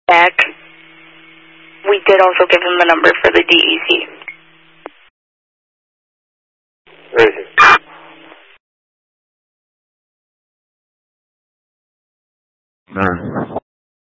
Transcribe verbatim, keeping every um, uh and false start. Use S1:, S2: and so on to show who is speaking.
S1: back. We did also give him the number for the D E C.
S2: Where is it?
S3: No.